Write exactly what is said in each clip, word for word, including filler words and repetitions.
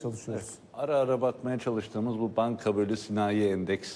çalışıyoruz. Evet, ara ara bakmaya çalıştığımız bu banka bölü sanayi endeks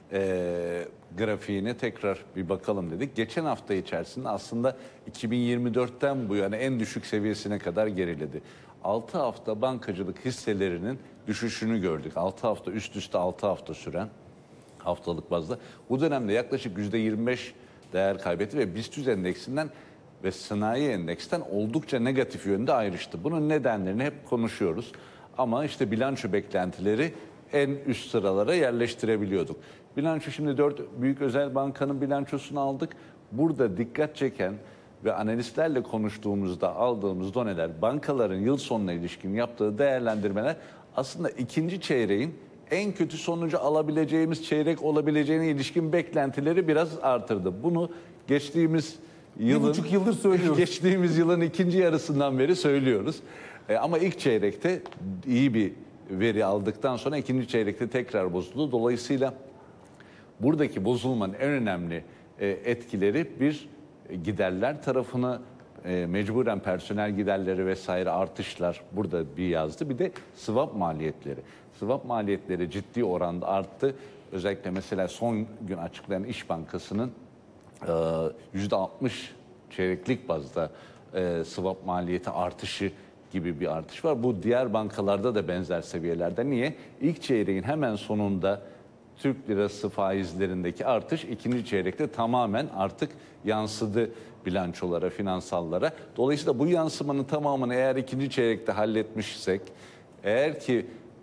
e, grafiğine tekrar bir bakalım dedik. Geçen hafta içerisinde aslında iki bin yirmi dörtten bu yana en düşük seviyesine kadar geriledi. altı hafta bankacılık hisselerinin düşüşünü gördük. altı hafta üst üste altı hafta süren haftalık bazda. Bu dönemde yaklaşık yüzde yirmi beş değer kaybetti ve BIST yüz endeksinden ve sanayi endeksten oldukça negatif yönde ayrıştı. Bunun nedenlerini hep konuşuyoruz. Ama işte bilanço beklentileri en üst sıralara yerleştirebiliyorduk. Bilanço şimdi dört büyük özel bankanın bilançosunu aldık. Burada dikkat çeken ve analistlerle konuştuğumuzda aldığımız doneler, bankaların yıl sonuna ilişkin yaptığı değerlendirmeler aslında ikinci çeyreğin en kötü sonucu alabileceğimiz çeyrek olabileceğine ilişkin beklentileri biraz artırdı. Bunu geçtiğimiz yılın, Bir buçuk yıldır söylüyoruz. Geçtiğimiz yılın ikinci yarısından beri söylüyoruz. E, ama ilk çeyrekte iyi bir veri aldıktan sonra ikinci çeyrekte tekrar bozuldu. Dolayısıyla buradaki bozulmanın en önemli e, etkileri bir e, giderler tarafına e, mecburen personel giderleri vesaire artışlar burada bir yazdı. Bir de swap maliyetleri. Swap maliyetleri ciddi oranda arttı. Özellikle mesela son gün açıklayan İş Bankası'nın e, yüzde altmış çeyreklik bazda e, swap maliyeti artışı gibi bir artış var. Bu diğer bankalarda da benzer seviyelerde. Niye? İlk çeyreğin hemen sonunda Türk lirası faizlerindeki artış ikinci çeyrekte tamamen artık yansıdı bilançolara, finansallara. Dolayısıyla bu yansımanın tamamını eğer ikinci çeyrekte halletmişsek, eğer ki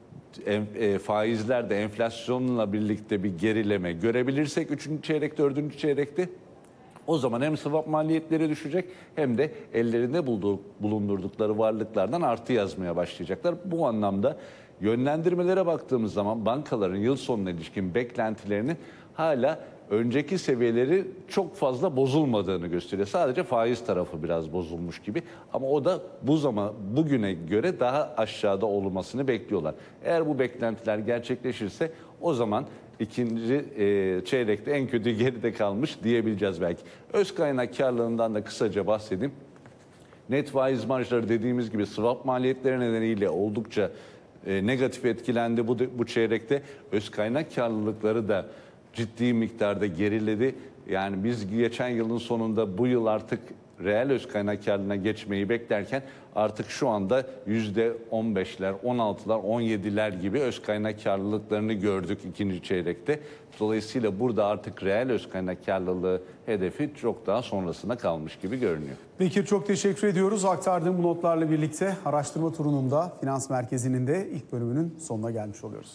e, faizlerde enflasyonla birlikte bir gerileme görebilirsek üçüncü çeyrek, dördüncü çeyrekte, o zaman hem swap maliyetleri düşecek hem de ellerinde bulduğu, bulundurdukları varlıklardan artı yazmaya başlayacaklar. Bu anlamda yönlendirmelere baktığımız zaman bankaların yıl sonuna ilişkin beklentilerinin hala önceki seviyeleri çok fazla bozulmadığını gösteriyor. Sadece faiz tarafı biraz bozulmuş gibi ama o da bu zaman bugüne göre daha aşağıda olmasını bekliyorlar. Eğer bu beklentiler gerçekleşirse o zaman ikinci e, çeyrekte en kötü geride kalmış diyebileceğiz belki. Öz kaynak karlılığından da kısaca bahsedeyim. Net faiz marjları dediğimiz gibi swap maliyetleri nedeniyle oldukça e, negatif etkilendi bu, bu çeyrekte. Öz kaynak karlılıkları da ciddi miktarda geriledi. Yani biz geçen yılın sonunda bu yıl artık reel öz kaynak karlılığına geçmeyi beklerken artık şu anda yüzde on beşler, on altılar, on yediler gibi öz kaynak karlılıklarını gördük ikinci çeyrekte. Dolayısıyla burada artık reel öz kaynak karlılığı hedefi çok daha sonrasına kalmış gibi görünüyor. Bekir, çok teşekkür ediyoruz. Aktardığım bu notlarla birlikte araştırma turunun da Finans Merkezi'nin de ilk bölümünün sonuna gelmiş oluyoruz.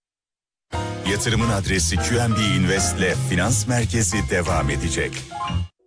Yatırımın adresi Q N B Invest'le Finans Merkezi devam edecek.